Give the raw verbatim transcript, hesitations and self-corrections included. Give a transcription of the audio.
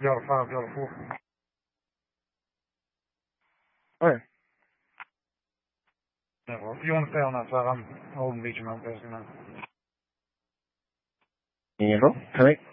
Golf five, Golf four. Ouais. D'accord. If you want to stay on that side, I'm holding beach amount, basically, man. Info? Correct.